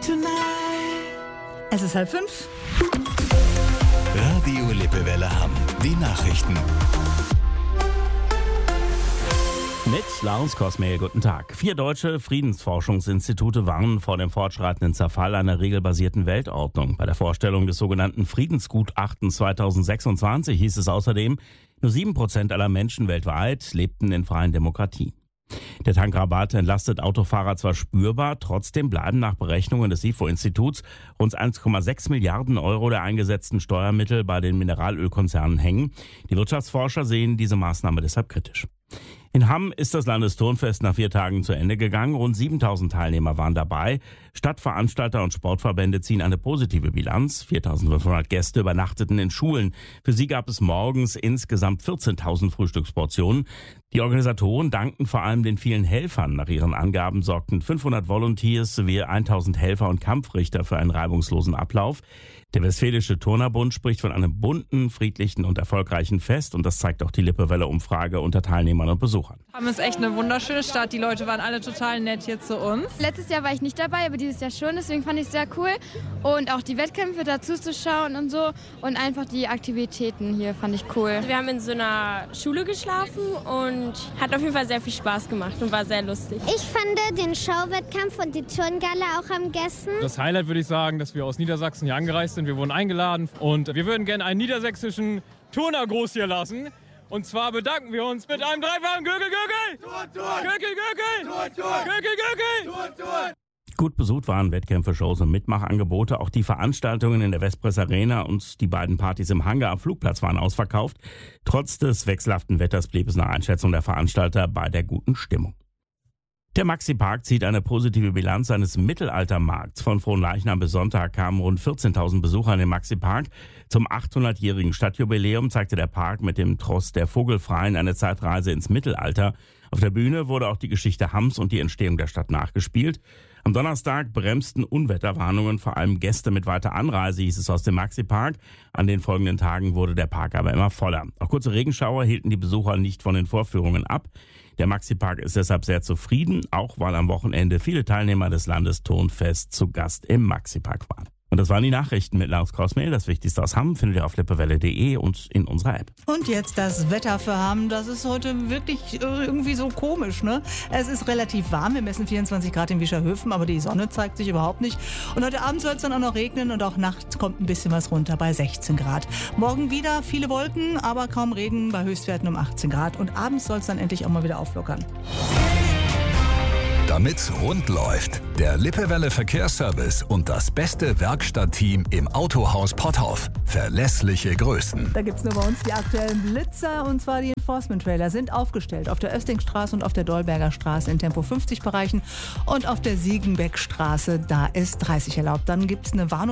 tonight. Es ist 4:30. Radio Lippewelle Hamm. Die Nachrichten. Mit Laurens Kosmehl, guten Tag. 4 deutsche Friedensforschungsinstitute warnen vor dem fortschreitenden Zerfall einer regelbasierten Weltordnung. Bei der Vorstellung des sogenannten Friedensgutachtens 2026 hieß es außerdem, nur 7% aller Menschen weltweit lebten in freien Demokratien. Der Tankrabatt entlastet Autofahrer zwar spürbar, trotzdem bleiben nach Berechnungen des IFO-Instituts rund 1,6 Milliarden Euro der eingesetzten Steuermittel bei den Mineralölkonzernen hängen. Die Wirtschaftsforscher sehen diese Maßnahme deshalb kritisch. In Hamm ist das Landesturnfest nach 4 Tagen zu Ende gegangen. Rund 7.000 Teilnehmer waren dabei. Stadtveranstalter und Sportverbände ziehen eine positive Bilanz. 4.500 Gäste übernachteten in Schulen. Für sie gab es morgens insgesamt 14.000 Frühstücksportionen. Die Organisatoren dankten vor allem den vielen Helfern. Nach ihren Angaben sorgten 500 Volunteers sowie 1.000 Helfer und Kampfrichter für einen reibungslosen Ablauf. Der Westfälische Turnerbund spricht von einem bunten, friedlichen und erfolgreichen Fest. Und das zeigt auch die Lippewelle-Umfrage unter Teilnehmern und Besuchern. Hamm ist echt eine wunderschöne Stadt. Die Leute waren alle total nett hier zu uns. Letztes Jahr war ich nicht dabei, aber dieses Jahr schon. Deswegen fand ich es sehr cool. Und auch die Wettkämpfe dazu zu schauen und so. Und einfach die Aktivitäten hier fand ich cool. Wir haben in so einer Schule geschlafen und hat auf jeden Fall sehr viel Spaß gemacht und war sehr lustig. Ich fand den Schauwettkampf und die Turngala auch am besten. Das Highlight würde ich sagen, dass wir aus Niedersachsen hier angereist sind. Wir wurden eingeladen und wir würden gerne einen niedersächsischen Turnergruß hier lassen. Und zwar bedanken wir uns mit einem dreifachen Gürkel, Gürkel! Gürkel, Gürkel! Gürkel, Gürkel! Gut besucht waren Wettkämpfe, Shows und Mitmachangebote. Auch die Veranstaltungen in der Westpress Arena und die beiden Partys im Hangar am Flugplatz waren ausverkauft. Trotz des wechselhaften Wetters blieb es nach Einschätzung der Veranstalter bei der guten Stimmung. Der Maxi-Park zieht eine positive Bilanz seines Mittelaltermarkts. Von Fronleichnam bis Sonntag kamen rund 14.000 Besucher in den Maxi-Park. Zum 800-jährigen Stadtjubiläum zeigte der Park mit dem Tross der Vogelfreien eine Zeitreise ins Mittelalter. Auf der Bühne wurde auch die Geschichte Hamms und die Entstehung der Stadt nachgespielt. Am Donnerstag bremsten Unwetterwarnungen vor allem Gäste mit weiter Anreise, hieß es aus dem Maxi-Park. An den folgenden Tagen wurde der Park aber immer voller. Auch kurze Regenschauer hielten die Besucher nicht von den Vorführungen ab. Der Maxi-Park ist deshalb sehr zufrieden, auch weil am Wochenende viele Teilnehmer des Landesturnfests zu Gast im Maxi-Park waren. Und das waren die Nachrichten mit Laurens Kosmehl. Das Wichtigste aus Hamm findet ihr auf lippewelle.de und in unserer App. Und jetzt das Wetter für Hamm. Das ist heute wirklich irgendwie so komisch, ne? Es ist relativ warm. Wir messen 24 Grad in Wischerhöfen, aber die Sonne zeigt sich überhaupt nicht. Und heute Abend soll es dann auch noch regnen und auch nachts kommt ein bisschen was runter bei 16 Grad. Morgen wieder viele Wolken, aber kaum Regen bei Höchstwerten um 18 Grad. Und abends soll es dann endlich auch mal wieder auflockern. Damit's rund läuft, der Lippewelle Verkehrsservice und das beste Werkstattteam im Autohaus Potthoff. Verlässliche Größen. Da gibt es nur bei uns die aktuellen Blitzer, und zwar die Enforcement-Trailer sind aufgestellt auf der Östingstraße und auf der Dolberger Straße in Tempo 50 Bereichen und auf der Siegenbeckstraße, da ist 30 erlaubt. Dann gibt es eine Warnung